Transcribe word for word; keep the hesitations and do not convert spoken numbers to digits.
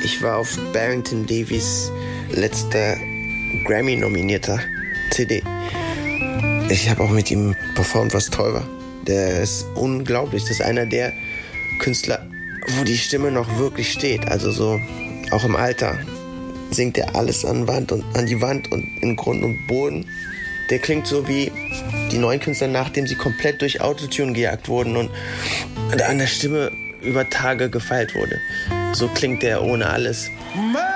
Ich war auf Barrington Davies letzter Grammy-nominierter C D. Ich habe auch mit ihm performt, was toll war. Der ist unglaublich. Das ist einer der Künstler, wo die Stimme noch wirklich steht. Also so, auch im Alter singt er alles an, Wand und, an die Wand und in Grund und Boden. Der klingt so wie die neuen Künstler, nachdem sie komplett durch Autotune gejagt wurden und an der Stimme über Tage gefeilt wurde. So klingt der ohne alles.